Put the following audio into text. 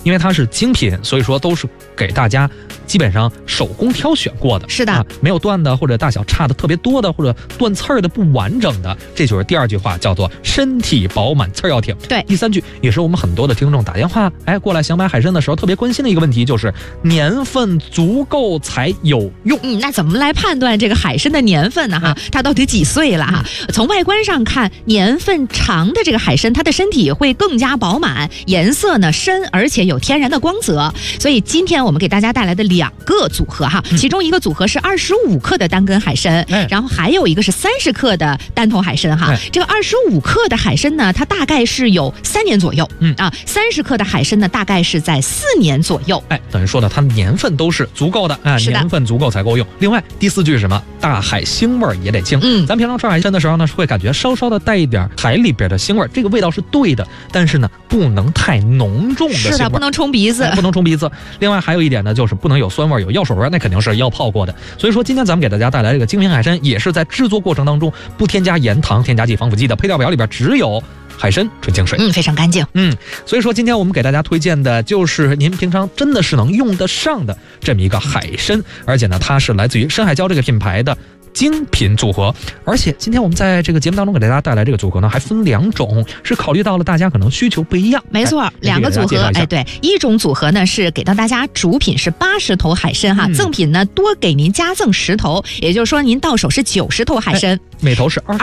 因为它是精品，所以说都是给大家基本上手工挑选过的。 是的， 没有断的或者大小差的特别多的或者断刺儿的不完整的，这就是第二句话，叫做身体饱满，刺儿要挺。 对， 第三句也是我们很多的听众打电话过来想买海参的时候特别关心的一个问题，就是年份足够才有用。 那怎么来判断这个海参的年份呢？它到底几岁了哈？从外观上看，年份长的这个海参，它的身体会更加饱满，颜色呢深，而且有天然的光泽。所以今天我们给大家带来的2个组合哈，其中一个组合是25克的单根海参，然后还有一个是30克的单头海参哈。这个25克的海参呢，它大概是有3年左右，30克的海参呢，大概是在4年左右。 等于说呢，它年份都是足够的年份足够才够用。另外第4句是什么？大海腥味也得轻。咱平常吃海参的时候呢，会感觉稍稍的带一点海里边的腥味，这个味道是对的，但是呢，不能太浓重的腥味， 是的，不能冲鼻子， 不能冲鼻子。另外还有一点呢，就是不能有酸味、有药水味，那肯定是要泡过的。所以说今天咱们给大家带来这个精品海参，也是在制作过程当中不添加盐、糖、添加剂、防腐剂的，配料表里边只有海参纯净水， 非常干净。 所以说今天我们给大家推荐的就是您平常真的是能用得上的这么一个海参，而且呢，它是来自于深海礁这个品牌的精品组合。而且今天我们在这个节目当中给大家带来这个组合呢，还分2种，是考虑到了大家可能需求不一样。 没错，2个组合。对，一种组合呢是给到大家主品是80头海参哈，赠品呢多给您加赠10头，也就是说您到手是90头海参， 每头是20